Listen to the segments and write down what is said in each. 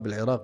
بالعراق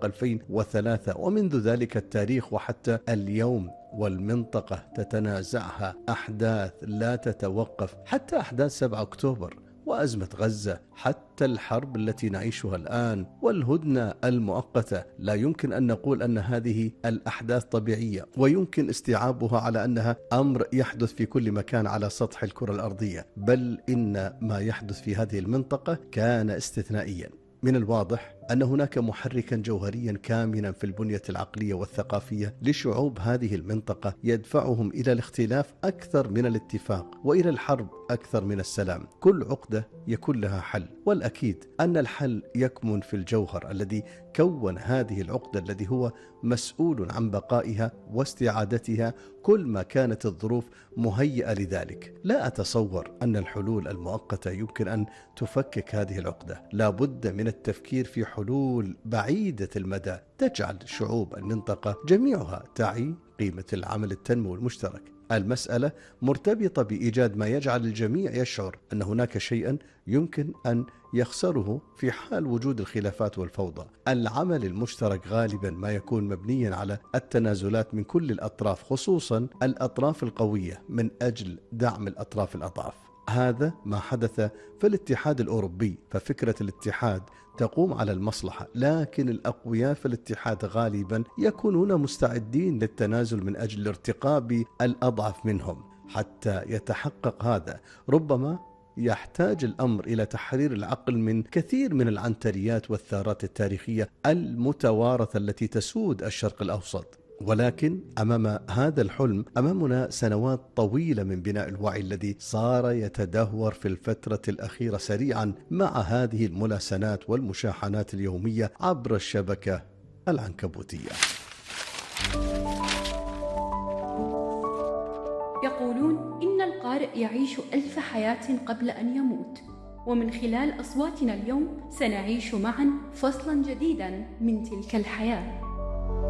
2003، ومنذ ذلك التاريخ وحتى اليوم والمنطقة تتنازعها أحداث لا تتوقف، حتى أحداث 7 أكتوبر وأزمة غزة، حتى الحرب التي نعيشها الآن والهدنة المؤقتة. لا يمكن أن نقول أن هذه الأحداث طبيعية ويمكن استيعابها على أنها أمر يحدث في كل مكان على سطح الكرة الأرضية، بل إن ما يحدث في هذه المنطقة كان استثنائيا. من الواضح أن هناك محركا جوهريا كامنا في البنية العقلية والثقافية لشعوب هذه المنطقة يدفعهم إلى الاختلاف أكثر من الاتفاق، وإلى الحرب أكثر من السلام. كل عقدة يكون لها حل، والأكيد أن الحل يكمن في الجوهر الذي كون هذه العقدة، الذي هو مسؤول عن بقائها واستعادتها كل ما كانت الظروف مهيئة لذلك. لا أتصور أن الحلول المؤقتة يمكن أن تفكك هذه العقدة. لا بد من التفكير في حلول بعيدة المدى تجعل شعوب المنطقة جميعها تعي قيمة العمل التنموي المشترك. المسألة مرتبطة بإيجاد ما يجعل الجميع يشعر أن هناك شيئا يمكن أن يخسره في حال وجود الخلافات والفوضى. العمل المشترك غالبا ما يكون مبنيا على التنازلات من كل الأطراف، خصوصا الأطراف القوية، من أجل دعم الأطراف الأضعف. هذا ما حدث في الاتحاد الأوروبي، ففكرة الاتحاد تقوم على المصلحة، لكن الأقوياء في الاتحاد غالبا يكونون مستعدين للتنازل من أجل ارتقاء الأضعف منهم. حتى يتحقق هذا ربما يحتاج الأمر إلى تحرير العقل من كثير من العنتريات والثارات التاريخية المتوارثة التي تسود الشرق الأوسط. ولكن أمام هذا الحلم أمامنا سنوات طويلة من بناء الوعي الذي صار يتدهور في الفترة الأخيرة سريعا مع هذه الملاسنات والمشاحنات اليومية عبر الشبكة العنكبوتية. يقولون إن القارئ يعيش 1000 حياة قبل أن يموت، ومن خلال أصواتنا اليوم سنعيش معا فصلا جديدا من تلك الحياة.